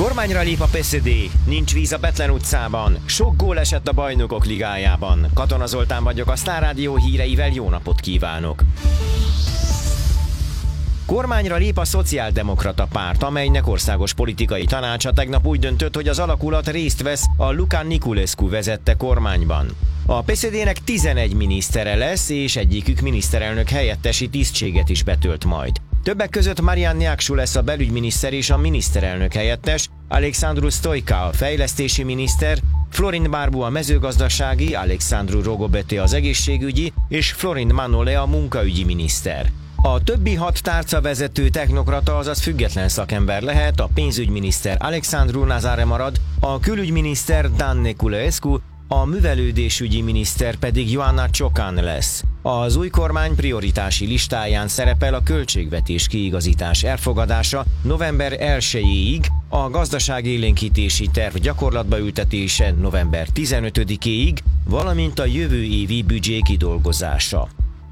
Kormányra lép a PSD, nincs víz a Bethlen utcában, sok gól esett a Bajnokok Ligájában. Katona Zoltán vagyok, a Sztár Rádió híreivel jó napot kívánok! Kormányra lép a Szociáldemokrata Párt, amelynek országos politikai tanácsa tegnap úgy döntött, hogy az alakulat részt vesz a Luca Niculescu vezette kormányban. A PSD-nek 11 minisztere lesz, és egyikük miniszterelnök helyettesi tisztséget is betölt majd. Többek között Marian Niaksu lesz a belügyminiszter és a miniszterelnök helyettes, Alexandru Stoica a fejlesztési miniszter, Florin Barbu a mezőgazdasági, Alexandru Rogobete az egészségügyi és Florin Manole a munkaügyi miniszter. A többi 6 tárcavezető technokrata, azaz független szakember lehet, a pénzügyminiszter Alexandru Nazare marad, a külügyminiszter Dan Neculescu, a művelődésügyi miniszter pedig Ioana Ciocan lesz. Az új kormány prioritási listáján szerepel a költségvetés kiigazítás elfogadása november 1-ig, a gazdaságélénkítési terv gyakorlatba ültetése november 15-ig, valamint a jövő évi büdzsé kidolgozása.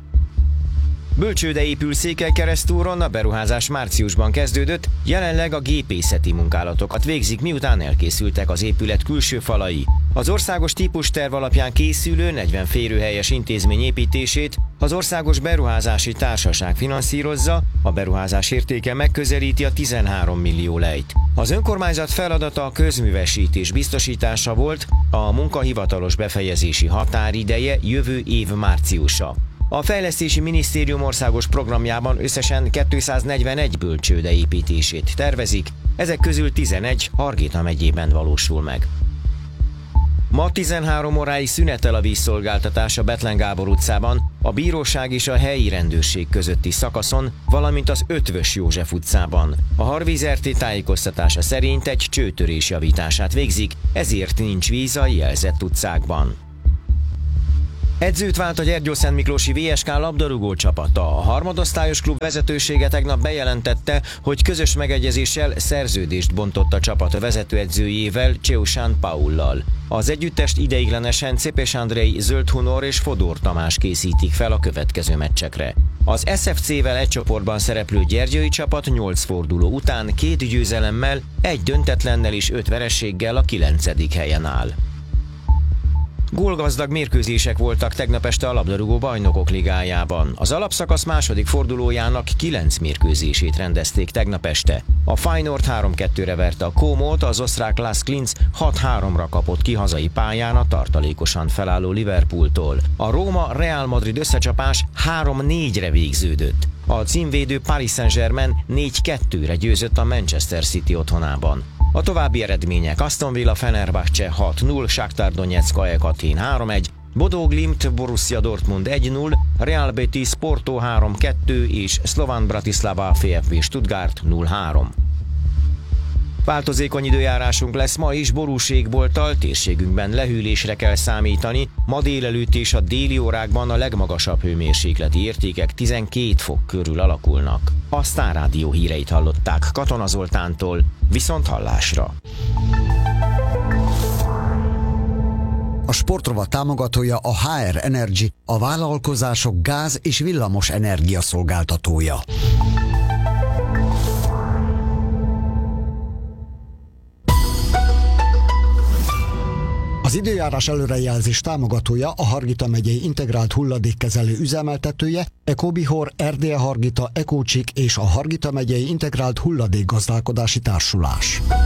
Bölcsőde épül Székelykeresztúron, a beruházás márciusban kezdődött, jelenleg a gépészeti munkálatokat végzik, miután elkészültek az épület külső falai. Az országos típusterv alapján készülő 40 férőhelyes intézmény építését az Országos Beruházási Társaság finanszírozza, a beruházás értéke megközelíti a 13 millió lejt. Az önkormányzat feladata a közművesítés biztosítása volt, a munka hivatalos befejezési határideje jövő év márciusa. A Fejlesztési Minisztérium országos programjában összesen 241 bölcsőde építését tervezik, ezek közül 11 Hargita megyében valósul meg. Ma 13 óráig szünetel a vízszolgáltatás a Bethlen Gábor utcában, a bíróság és a helyi rendőrség közötti szakaszon, valamint az Ötvös József utcában. A Harvíz RT tájékoztatása szerint egy csőtörés javítását végzik, ezért nincs víz a jelzett utcákban. Edzőt vált a Gyergyószentmiklósi VSK labdarúgó csapata. A harmadosztályos klub vezetősége tegnap bejelentette, hogy közös megegyezéssel szerződést bontott a csapat vezetőedzőjével, Cseusán Paullal. Az együttest ideiglenesen Czepes Andrej, Zöld Hunor és Fodor Tamás készítik fel a következő meccsekre. Az SFC-vel egy csoportban szereplő gyergyői csapat 8 forduló után 2 győzelemmel, 1 döntetlennel és 5 vereséggel a 9. helyen áll. Gólgazdag mérkőzések voltak tegnap este a labdarúgó Bajnokok Ligájában. Az alapszakasz második fordulójának 9 mérkőzését rendezték tegnap este. A Feyenoord 3-2-re verte a Komót, az osztrák Las Klinz 6-3-ra kapott ki hazai pályán a tartalékosan felálló Liverpooltól. A Róma Real Madrid összecsapás 3-4-re végződött. A címvédő Paris Saint-Germain 4-2-re győzött a Manchester City otthonában. A további eredmények: Aston Villa Fenerbahce 6-0, Shakhtar Donetsk AEK Atén 3-1, Bodø Glimt Borussia Dortmund 1-0, Real Betis Porto 3-2 és Slovan Bratislava VfB Stuttgart 0-3. Változékony időjárásunk lesz ma is, borúségbolttal, térségünkben lehűlésre kell számítani, ma délelőtt és a déli órákban a legmagasabb hőmérsékleti értékek 12 fok körül alakulnak. A Sztár Rádió híreit hallották Katona Zoltántól, viszont hallásra. A sportrovat támogatója a HR Energy, a vállalkozások gáz- és villamos energia szolgáltatója. Az időjárás előrejelzés támogatója a Hargita megyei integrált hulladékkezelő üzemeltetője, Ecobihor, Erdélye Hargita, Ecócsik és a Hargita megyei integrált hulladékgazdálkodási társulás.